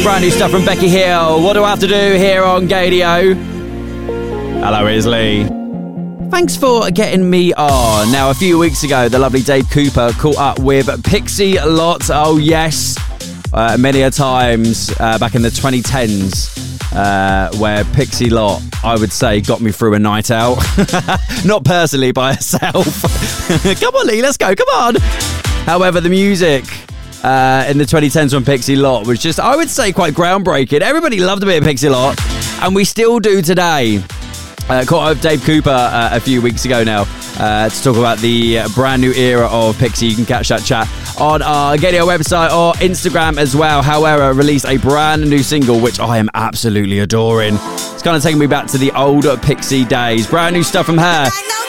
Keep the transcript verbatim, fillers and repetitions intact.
Brand new stuff from Becky Hill. What do I have to do here on Gadio? Hello, Isley. Thanks for getting me on. Now, a few weeks ago, the lovely Dave Cooper caught up with Pixie Lott. Oh, yes. Uh, many a times uh, back in the twenty tens uh, where Pixie Lott, I would say, got me through a night out. Not personally, by herself. Come on, Lee, let's go. Come on. However, the music uh, in the twenty tens from Pixie Lott was just, I would say, quite groundbreaking. Everybody loved a bit of Pixie Lott, and we still do today. Uh, caught up with Dave Cooper uh, a few weeks ago now uh, to talk about the uh, brand new era of Pixie. You can catch that chat on our Gadio website or Instagram as well. However, released a brand new single, which I am absolutely adoring. It's kind of taking me back to the old Pixie days. Brand new stuff from her.